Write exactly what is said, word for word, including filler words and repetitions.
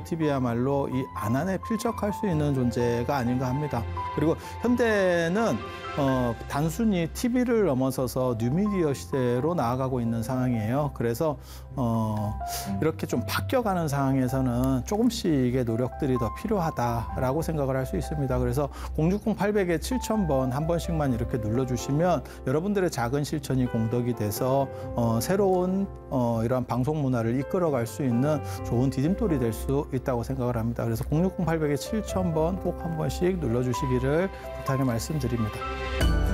오티비야말로 이 안안에 필적할 수 있는 존재가 아닌가 합니다. 그리고 현대는 어, 단순히 티비를 넘어서서 뉴미디어 시대로 나아가고 있는 상황이에요. 그래서 어, 이렇게 좀 바뀌어가는 상황에서는 조금씩의 노력들이 더 필요하다라고 생각을 할 수 있습니다. 그래서 공육공 팔백에 칠천 번 한 번씩만 이렇게 눌러주시면 여러분들의 작은 실천이 공덕이 돼서 어, 새로운 어, 이러한 방송 문화를 이끌어갈 수 있는 좋은 디딤돌이 될 수 있다고 생각을 합니다. 그래서 공육공 팔백에 칠천 번 꼭 한 번씩 눌러주시기를 부탁의 말씀드립니다.